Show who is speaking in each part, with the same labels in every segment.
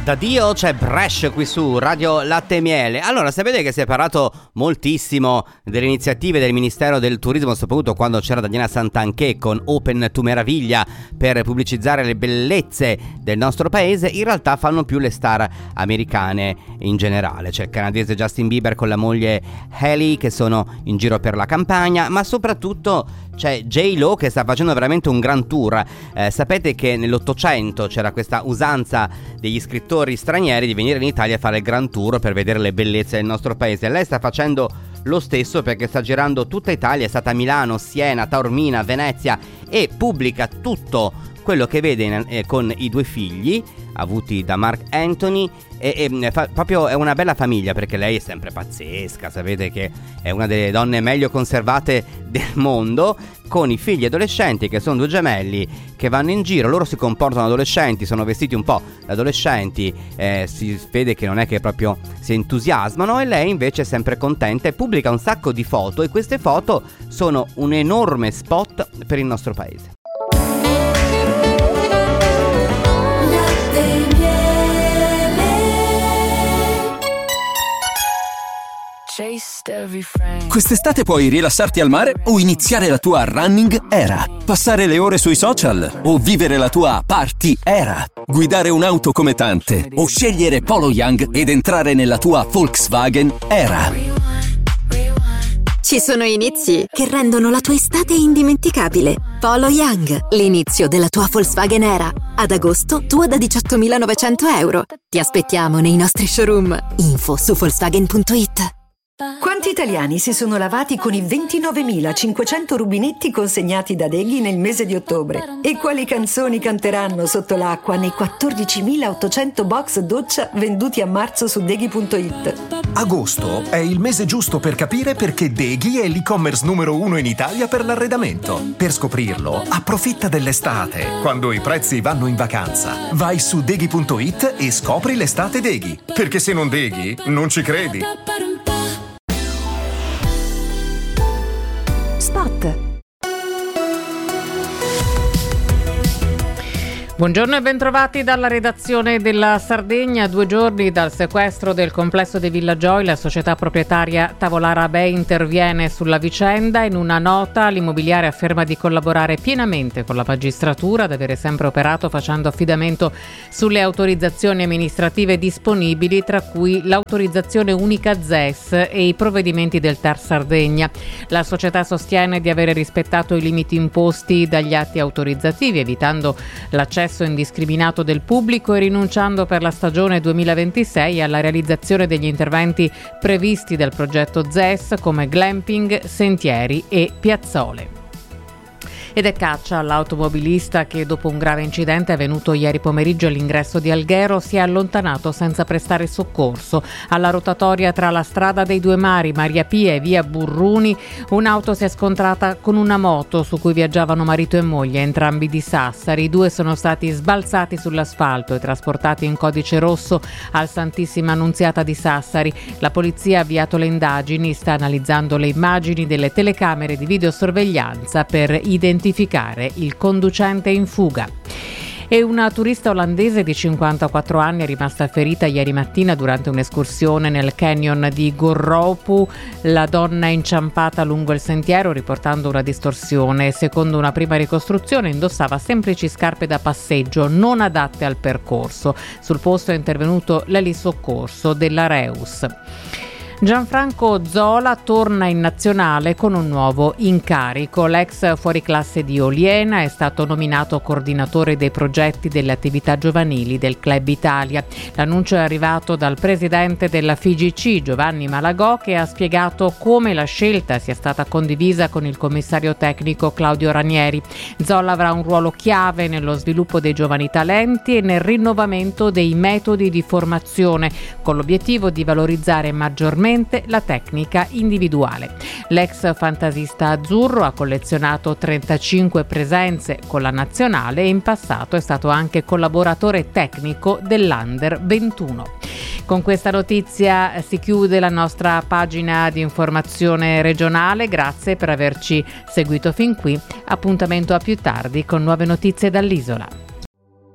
Speaker 1: Da Dio c'è Bresh qui su Radio Latte e Miele. Allora, sapete che si è parlato moltissimo delle iniziative del Ministero del Turismo, soprattutto quando c'era Daniela Santanchè con Open to Meraviglia per pubblicizzare le bellezze del nostro paese. In realtà fanno più le star americane in generale. C'è il canadese Justin Bieber con la moglie Hailey che sono in giro per la campagna, ma soprattutto c'è J-Lo che sta facendo veramente un gran tour. Sapete che nell'Ottocento c'era questa usanza degli scrittori stranieri di venire in Italia a fare il grand tour per vedere le bellezze del nostro paese. Lei sta facendo lo stesso perché sta girando tutta Italia, è stata a Milano, Siena, Taormina, Venezia e pubblica tutto quello che vede con i due figli avuti da Marc Anthony proprio è una bella famiglia perché lei è sempre pazzesca, sapete che è una delle donne meglio conservate del mondo, con i figli adolescenti che sono due gemelli che vanno in giro, loro si comportano adolescenti, sono vestiti un po' da adolescenti, si vede che non è che proprio si entusiasmano, e lei invece è sempre contenta e pubblica un sacco di foto, e queste foto sono un enorme spot per il nostro paese.
Speaker 2: Quest'estate puoi rilassarti al mare o iniziare la tua running era, passare le ore sui social o vivere la tua party era, guidare un'auto come tante o scegliere Polo Young ed entrare nella tua Volkswagen era.
Speaker 3: Ci sono inizi che rendono la tua estate indimenticabile. Polo Young, l'inizio della tua Volkswagen era. Ad agosto, tua da 18.900 euro. Ti aspettiamo nei nostri showroom. Info su Volkswagen.it.
Speaker 4: Quanti italiani si sono lavati con i 29.500 rubinetti consegnati da Deghi nel mese di ottobre? E quali canzoni canteranno sotto l'acqua nei 14.800 box doccia venduti a marzo su Deghi.it?
Speaker 5: Agosto è il mese giusto per capire perché Deghi è l'e-commerce numero 1 in Italia per l'arredamento. Per scoprirlo, approfitta dell'estate, quando i prezzi vanno in vacanza. Vai su Deghi.it e scopri l'estate Deghi. Perché se non Deghi, non ci credi.
Speaker 3: Spot.
Speaker 6: Buongiorno e bentrovati dalla redazione della Sardegna. 2 giorni dal sequestro del complesso dei Villa Joy, la società proprietaria Tavolara Bay interviene sulla vicenda. In una nota l'immobiliare afferma di collaborare pienamente con la magistratura, ad avere sempre operato facendo affidamento sulle autorizzazioni amministrative disponibili, tra cui l'autorizzazione unica ZES e i provvedimenti del TAR Sardegna. La società sostiene di avere rispettato i limiti imposti dagli atti autorizzativi, evitando l'accesso indiscriminato del pubblico e rinunciando per la stagione 2026 alla realizzazione degli interventi previsti dal progetto ZES come glamping, sentieri e piazzole. Ed è caccia all'automobilista che dopo un grave incidente avvenuto ieri pomeriggio all'ingresso di Alghero si è allontanato senza prestare soccorso. Alla rotatoria tra la strada dei Due Mari, Maria Pia e via Burruni, un'auto si è scontrata con una moto su cui viaggiavano marito e moglie, entrambi di Sassari. I due sono stati sbalzati sull'asfalto e trasportati in codice rosso al Santissima Annunziata di Sassari. La polizia ha avviato le indagini, sta analizzando le immagini delle telecamere di videosorveglianza per identificare il conducente in fuga. E una turista olandese di 54 anni è rimasta ferita ieri mattina durante un'escursione nel canyon di Gorropu. La donna è inciampata lungo il sentiero riportando una distorsione. Secondo una prima ricostruzione indossava semplici scarpe da passeggio non adatte al percorso. Sul posto è intervenuto l'elisoccorso della Reus. Gianfranco Zola torna in nazionale con un nuovo incarico. L'ex fuoriclasse di Oliena è stato nominato coordinatore dei progetti delle attività giovanili del Club Italia. L'annuncio è arrivato dal presidente della FIGC, Giovanni Malagò, che ha spiegato come la scelta sia stata condivisa con il commissario tecnico Claudio Ranieri. Zola avrà un ruolo chiave nello sviluppo dei giovani talenti e nel rinnovamento dei metodi di formazione, con l'obiettivo di valorizzare maggiormente la tecnica individuale. L'ex fantasista azzurro ha collezionato 35 presenze con la nazionale e in passato è stato anche collaboratore tecnico dell'Under 21. Con questa notizia si chiude la nostra pagina di informazione regionale. Grazie per averci seguito fin qui. Appuntamento a più tardi con nuove notizie dall'isola.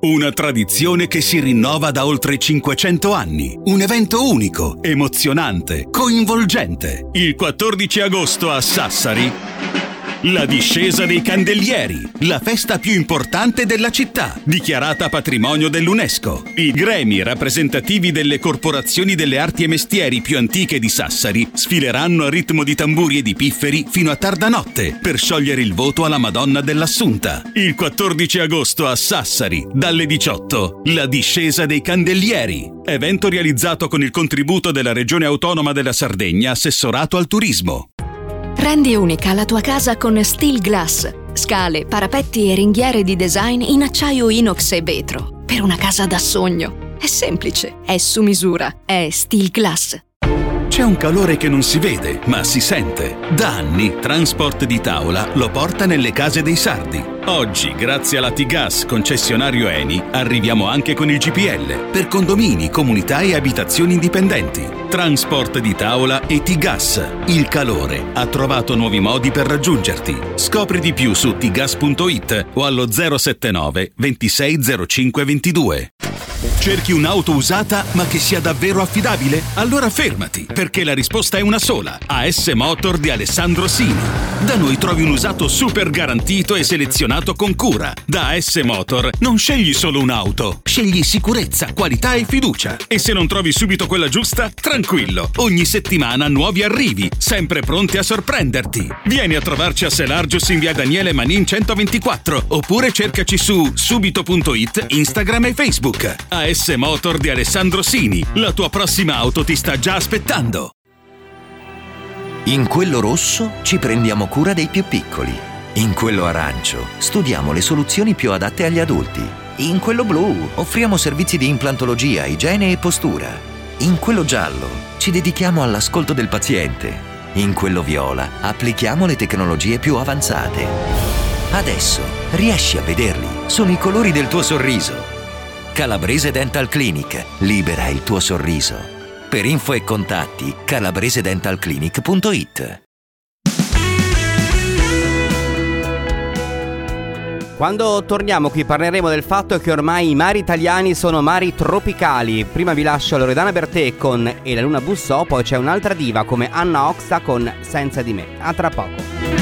Speaker 7: Una tradizione che si rinnova da oltre 500 anni. Un evento unico, emozionante, coinvolgente. Il 14 agosto a Sassari, la discesa dei candelieri, la festa più importante della città, dichiarata patrimonio dell'UNESCO. I gremi rappresentativi delle corporazioni delle arti e mestieri più antiche di Sassari sfileranno a ritmo di tamburi e di pifferi fino a tarda notte per sciogliere il voto alla Madonna dell'Assunta. Il 14 agosto a Sassari, dalle 18, la discesa dei candelieri. Evento realizzato con il contributo della Regione Autonoma della Sardegna, assessorato al turismo.
Speaker 3: Rendi unica la tua casa con Steel Glass. Scale, parapetti e ringhiere di design in acciaio inox e vetro. Per una casa da sogno. È semplice, è su misura, è Steel Glass.
Speaker 7: C'è un calore che non si vede, ma si sente. Da anni Transport di Tavola lo porta nelle case dei sardi. Oggi, grazie alla T-Gas concessionario Eni, arriviamo anche con il GPL per condomini, comunità e abitazioni indipendenti. Transport di Tavola e T-Gas. Il calore ha trovato nuovi modi per raggiungerti. Scopri di più su tgas.it o allo 079 2605 22. Cerchi un'auto usata ma che sia davvero affidabile? Allora fermati, perché la risposta è una sola. AS Motor di Alessandro Sini. Da noi trovi un usato super garantito e selezionato con cura. Da AS Motor non scegli solo un'auto, scegli sicurezza, qualità e fiducia. E se non trovi subito quella giusta, tranquillo, ogni settimana nuovi arrivi, sempre pronti a sorprenderti. Vieni a trovarci a Selargius in via Daniele Manin 124, oppure cercaci su subito.it, Instagram e Facebook. AS Motor di Alessandro Sini, la tua prossima auto ti sta già aspettando.
Speaker 8: In quello rosso ci prendiamo cura dei più piccoli. In quello arancio studiamo le soluzioni più adatte agli adulti. In quello blu offriamo servizi di implantologia, igiene e postura. In quello giallo ci dedichiamo all'ascolto del paziente. In quello viola applichiamo le tecnologie più avanzate. Adesso riesci a vederli, sono i colori del tuo sorriso. Calabrese Dental Clinic, libera il tuo sorriso. Per info e contatti calabresedentalclinic.it.
Speaker 1: Quando torniamo qui parleremo del fatto che ormai i mari italiani sono mari tropicali. Prima vi lascio Loredana Bertè con E la Luna bussò, poi c'è un'altra diva come Anna Oxa con Senza di me. A tra poco.